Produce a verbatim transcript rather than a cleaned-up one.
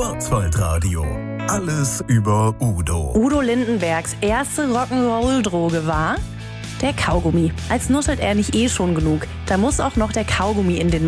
Schwarzwaldradio. Alles über Udo. Udo Lindenbergs erste Rock'n'Roll-Droge war der Kaugummi. Als nuschelt er nicht eh schon genug. Da muss auch noch der Kaugummi in den